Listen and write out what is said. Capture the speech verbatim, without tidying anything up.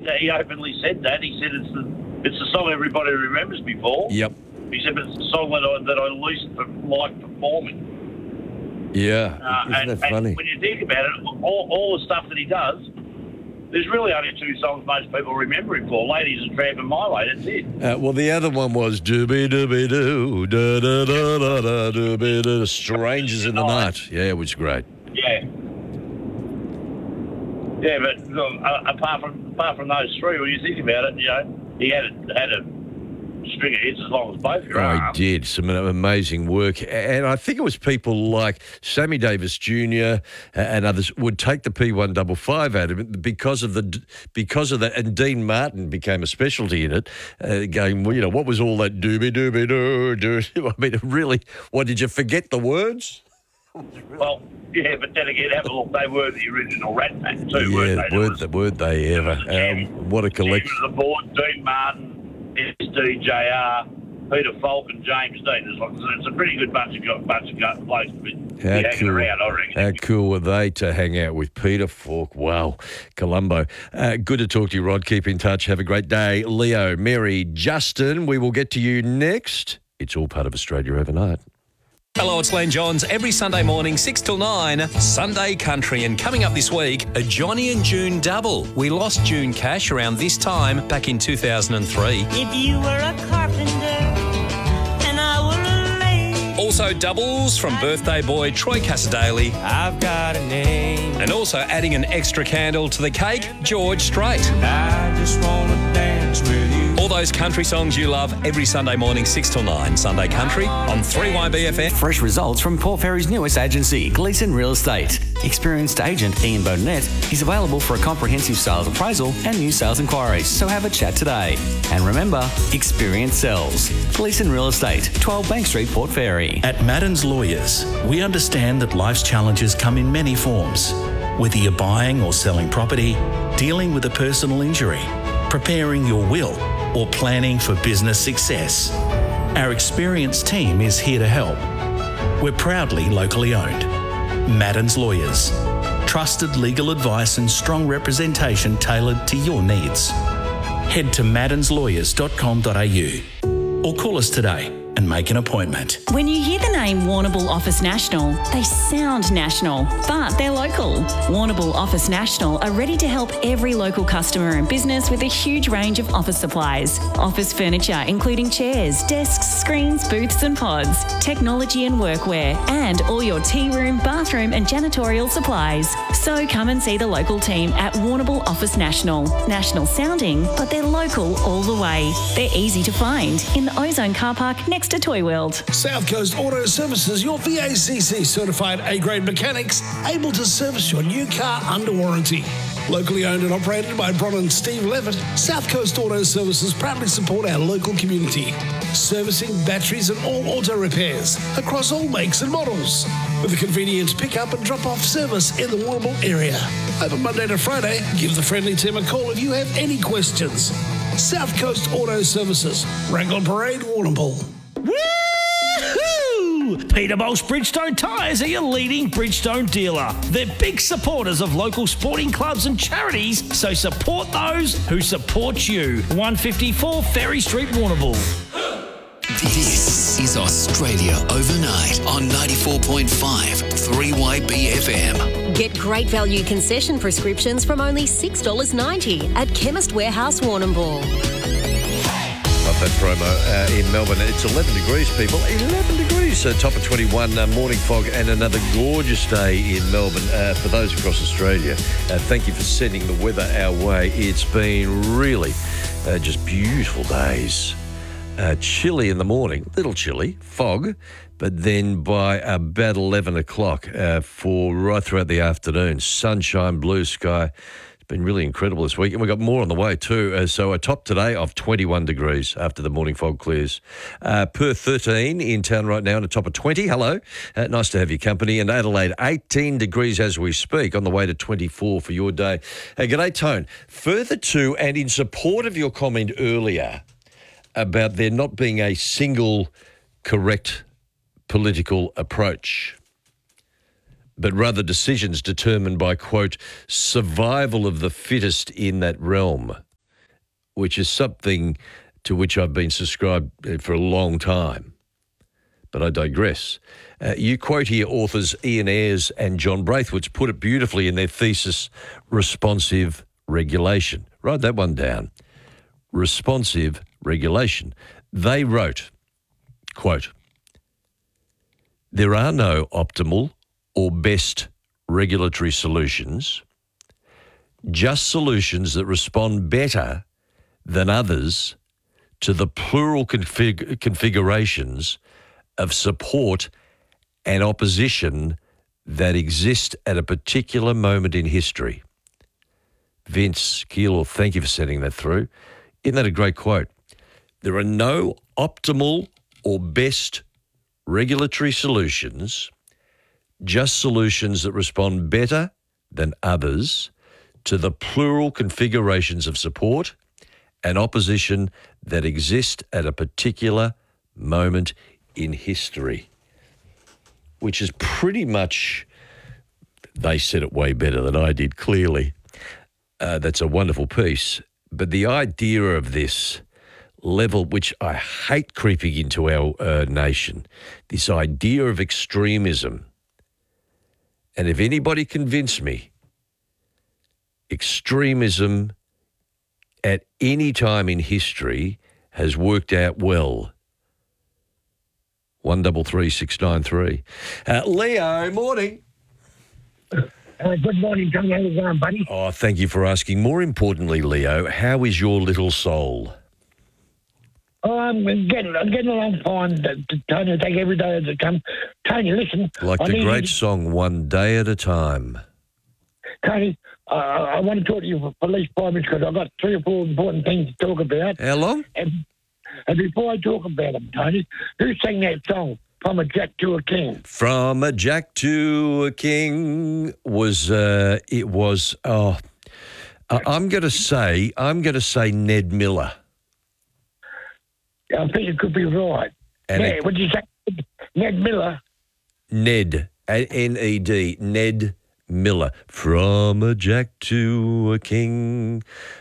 he openly said that. He said it's the it's the song everybody remembers me for. Yep. He said, but it's the song that I, that I least like performing. Yeah. Uh, Isn't and, that funny? and when you think about it, all, all the stuff that he does, there's really only two songs most people remember him for, Ladies and Tramp and My Way, that's it. Uh, well, the other one was dooby dooby doo, da da da da da dooby doo, Strangers in the Night. Yeah, it was great. Yeah. Yeah, but look, uh, apart from apart from those three, when you think about it, you know, he had a, had a string of hits as long as both your Oh, arms. he did. Some amazing work. And I think it was people like Sammy Davis Junior and others would take the P one fifty-five out of it because of the because of that. And Dean Martin became a specialty in it, uh, going, well, you know, what was all that doobie doobie doo doo? I mean, really, what, did you forget the words? Well, yeah, but then again, have a look, they were the original Rat Pack too, Yeah, weren't they? weren't, weren't they ever? Um, what a collection. Chairman of the board, Dean Martin, S D J R, Peter Falk and James Dean. It's, like, it's a pretty good bunch of bunch of blokes to be How hanging cool, around, I reckon. how cool were they to hang out with Peter Falk? Wow. Colombo. Uh, good to talk to you, Rod. Keep in touch. Have a great day. Leo, Mary, Justin, we will get to you next. It's all part of Australia Overnight. Hello, it's Len Johns. Every Sunday morning, six till nine, Sunday Country. And coming up this week, a Johnny and June double. We lost June Cash around this time back in two thousand three. If you were a carpenter and I were a maid. Also doubles from birthday boy Troy Casadale. I've got a name. And also adding an extra candle to the cake, George Strait. I just want to dance with you. All those country songs you love every Sunday morning, six till nine. Sunday Country on three Y B F M. Fresh results from Port Fairy's newest agency, Gleeson Real Estate. Experienced agent Ian Bonnet is available for a comprehensive sales appraisal and new sales inquiries, so have a chat today. And remember, experience sells. Gleeson Real Estate, twelve Bank Street, Port Fairy. At Madden's Lawyers, we understand that life's challenges come in many forms. Whether you're buying or selling property, dealing with a personal injury, preparing your will, or planning for business success, our experienced team is here to help. We're proudly locally owned. Madden's Lawyers. Trusted legal advice and strong representation tailored to your needs. Head to maddens lawyers dot com dot a u or call us today and make an appointment. When you hear the name Warrnambool Office National, they sound national, but they're local. Warrnambool Office National are ready to help every local customer and business with a huge range of office supplies. Office furniture including chairs, desks, screens, booths and pods, technology and workwear, and all your tea room, bathroom and janitorial supplies. So come and see the local team at Warrnambool Office National. National sounding, but they're local all the way. They're easy to find in the Ozone car park next to Toy World. South Coast Auto Services, your V A C C certified A-grade mechanics, able to service your new car under warranty. Locally owned and operated by Bron and Steve Levitt, South Coast Auto Services proudly support our local community, servicing batteries and all auto repairs across all makes and models, with a convenient pick-up and drop-off service in the Warrnambool area. Open Monday to Friday. Give the friendly team a call if you have any questions. South Coast Auto Services, Wrangell Parade, Warrnambool. Woo-hoo! Peterbolt's Bridgestone Tyres are your leading Bridgestone dealer. They're big supporters of local sporting clubs and charities, so support those who support you. one fifty-four Ferry Street, Warrnambool. This is Australia Overnight on ninety-four point five three Y B F M. Get great value concession prescriptions from only six dollars ninety at Chemist Warehouse, Warrnambool. Love that promo uh, in Melbourne. It's eleven degrees, people. eleven degrees. Uh, top of twenty-one, uh, morning fog, and another gorgeous day in Melbourne. Uh, for those across Australia, uh, thank you for sending the weather our way. It's been really uh, just beautiful days. Uh, chilly in the morning, little chilly, fog, but then by about eleven o'clock uh, for right throughout the afternoon, sunshine, blue sky. It's been really incredible this week, and we've got more on the way too. Uh, so a top today of twenty-one degrees after the morning fog clears. Uh, Perth thirteen in town right now, and a top of twenty. Hello, uh, nice to have your company. And Adelaide eighteen degrees as we speak, on the way to twenty-four for your day. Uh, g'day, Tone. Further to and in support of your comment earlier about there not being a single correct political approach, but rather decisions determined by, quote, survival of the fittest in that realm. which is something to which I've been subscribed for a long time. But I digress. Uh, you quote here authors Ian Ayres and John Braithwaite put it beautifully in their thesis, Responsive Regulation. Write that one down. Responsive regulation. They wrote, quote, there are no optimal or best regulatory solutions, just solutions that respond better than others to the plural config- configurations of support and opposition that exist at a particular moment in history. Vince Keeler, thank you for sending that through. Isn't that a great quote? There are no optimal or best regulatory solutions, just solutions that respond better than others to the plural configurations of support and opposition that exist at a particular moment in history. Which is pretty much, they said it way better than I did, clearly. Uh, that's a wonderful piece. But the idea of this level, which I hate creeping into our uh, nation, this idea of extremism. And if anybody convince me, extremism at any time in history has worked out well. One double three six nine three. Uh, Leo, morning. Uh, good morning, Johnny. How you going, buddy? Oh, thank you for asking. More importantly, Leo, how is your little soul? Oh, I'm getting, I'm getting along fine, Tony. I take every day as it comes. Tony, listen. Like I the need great you- song, One Day at a Time. Tony, uh, I want to talk to you for at least five minutes because I've got three or four important things to talk about. How long? And, and before I talk about them, Tony, who sang that song, From a Jack to a King? From a Jack to a King was, uh, it was, oh, I- I'm going to say, I'm going to say Ned Miller. I think it could be right. And yeah, it- what did you say? Ned Miller. Ned, N E D, Ned Miller. From a Jack to a King.